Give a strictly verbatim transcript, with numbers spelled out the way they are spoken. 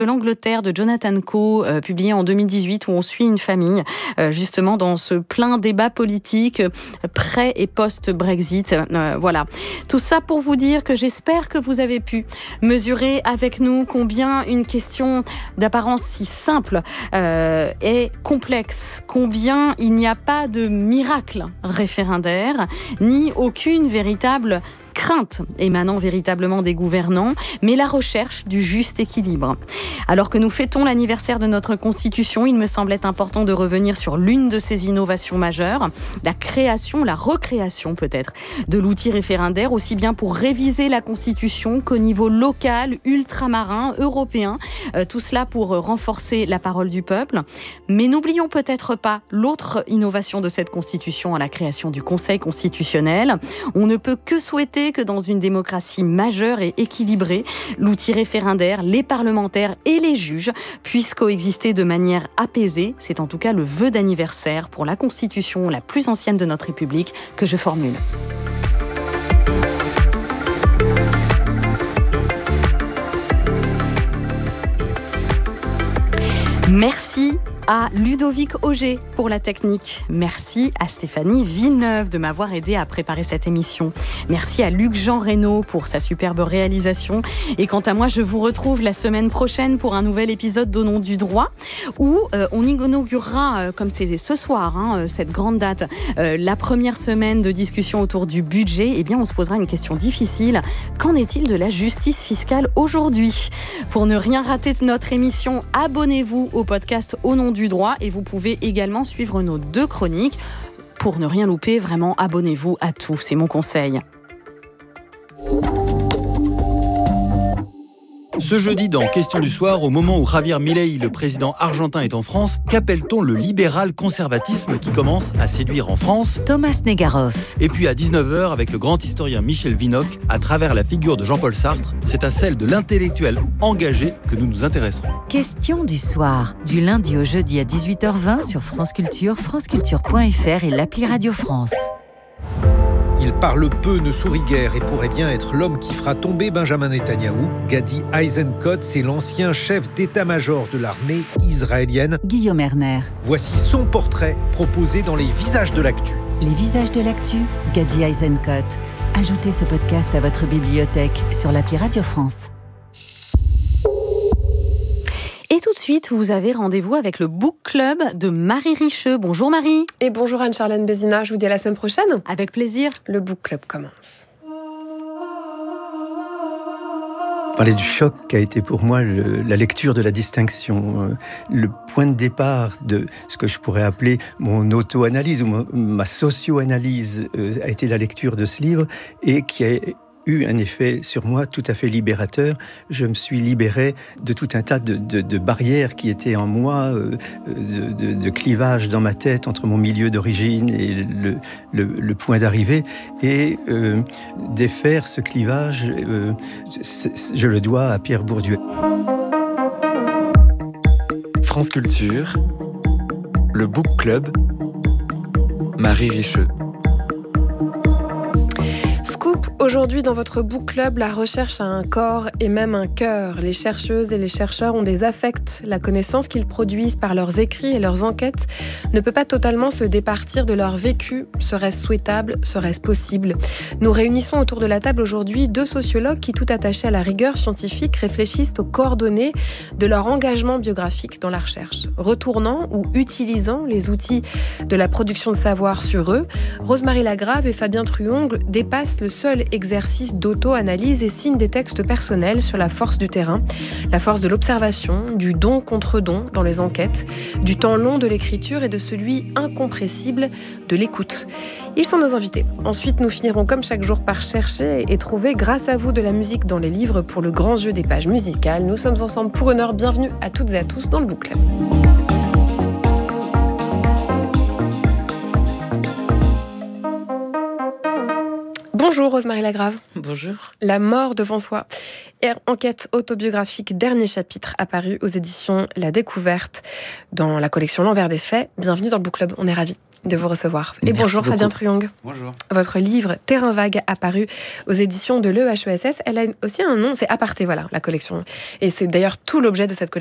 de l'Angleterre de Jonathan Coe, euh, publié en deux mille dix-huit, où on suit une famille euh, justement dans ce plein débat politique euh, pré- et post-Brexit. Euh, voilà. Tout ça pour vous dire que j'espère que vous avez pu mesurer avec nous combien une question d'apparence si simple euh, est complexe, combien il n'y a pas de miracle référendaire, ni aucune véritable crainte émanant véritablement des gouvernants, mais la recherche du juste équilibre. Alors que nous fêtons l'anniversaire de notre Constitution, il me semblait important de revenir sur l'une de ces innovations majeures, la création, la recréation peut-être, de l'outil référendaire, aussi bien pour réviser la Constitution qu'au niveau local, ultramarin, européen, euh, tout cela pour renforcer la parole du peuple. Mais n'oublions peut-être pas l'autre innovation de cette Constitution, à la création du Conseil constitutionnel. On ne peut que souhaiter que dans une démocratie majeure et équilibrée, l'outil référendaire, les parlementaires et les juges puissent coexister de manière apaisée. C'est en tout cas le vœu d'anniversaire pour la Constitution la plus ancienne de notre République que je formule. Merci à Ludovic Auger pour la technique. Merci à Stéphanie Villeneuve de m'avoir aidé à préparer cette émission. Merci à Luc-Jean Reynaud pour sa superbe réalisation. Et quant à moi, je vous retrouve la semaine prochaine pour un nouvel épisode d'Au nom du droit, où euh, on inaugurera, euh, comme c'est ce soir, hein, cette grande date, euh, la première semaine de discussion autour du budget. Eh bien, on se posera une question difficile. Qu'en est-il de la justice fiscale aujourd'hui ? Pour ne rien rater de notre émission, abonnez-vous au podcast Au nom du droit, et vous pouvez également suivre nos deux chroniques. Pour ne rien louper, vraiment, abonnez-vous à tout, c'est mon conseil. Ce jeudi, dans Question du soir, au moment où Javier Milei, le président argentin, est en France, qu'appelle-t-on le libéral conservatisme qui commence à séduire en France ? Thomas Negaroff. Et puis à dix-neuf heures, avec le grand historien Michel Vinocq, à travers la figure de Jean-Paul Sartre, c'est à celle de l'intellectuel engagé que nous nous intéresserons. Question du soir, du lundi au jeudi à dix-huit heures vingt sur France Culture, franceculture point f r et l'appli Radio France. Il parle peu, ne sourit guère et pourrait bien être l'homme qui fera tomber Benjamin Netanyahou. Gadi Eisenkot, c'est l'ancien chef d'état-major de l'armée israélienne. Guillaume Erner. Voici son portrait proposé dans les Visages de l'actu. Les Visages de l'actu, Gadi Eisenkot. Ajoutez ce podcast à votre bibliothèque sur l'appli Radio France. Et tout de suite, vous avez rendez-vous avec le Book Club de Marie Richeux. Bonjour Marie. Et bonjour Anne-Charlène Bézina, je vous dis à la semaine prochaine. Avec plaisir. Le Book Club commence. Parler du choc qu'a été pour moi le, la lecture de la distinction, euh, le point de départ de ce que je pourrais appeler mon auto-analyse ou mon, ma socio-analyse euh, a été la lecture de ce livre et qui a eu un effet sur moi tout à fait libérateur. Je me suis libéré de tout un tas de, de, de barrières qui étaient en moi, euh, de, de, de clivages dans ma tête entre mon milieu d'origine et le, le, le point d'arrivée. Et euh, défaire ce clivage, euh, je le dois à Pierre Bourdieu. France Culture, le Book Club, Marie Richeux. Aujourd'hui, dans votre Book Club, la recherche a un corps et même un cœur. Les chercheuses et les chercheurs ont des affects. La connaissance qu'ils produisent par leurs écrits et leurs enquêtes ne peut pas totalement se départir de leur vécu. Serait-ce souhaitable ? Serait-ce possible ? Nous réunissons autour de la table aujourd'hui deux sociologues qui, tout attachés à la rigueur scientifique, réfléchissent aux coordonnées de leur engagement biographique dans la recherche. Retournant ou utilisant les outils de la production de savoir sur eux, Rosemarie Lagrave et Fabien Truongle dépassent le seul exercice d'auto-analyse et signent des textes personnels sur la force du terrain, la force de l'observation, du don contre don dans les enquêtes, du temps long de l'écriture et de celui incompressible de l'écoute. Ils sont nos invités. Ensuite, nous finirons comme chaque jour par chercher et trouver, grâce à vous, de la musique dans les livres pour le grand jeu des pages musicales. Nous sommes ensemble pour une heure. Bienvenue à toutes et à tous dans le Book Club. Bonjour Rosemarie Lagrave. Bonjour. La mort devant soi. Enquête autobiographique, dernier chapitre, apparu aux éditions La Découverte dans la collection L'Envers des Faits. Bienvenue dans le Book Club, on est ravis. de vous recevoir. Et Merci bonjour beaucoup. Fabien Truong. Bonjour. Votre livre Terrain vague apparu aux éditions de l'E H E S S, elle a aussi un nom, c'est Aparté, voilà, la collection. Et c'est d'ailleurs tout l'objet de cette collection.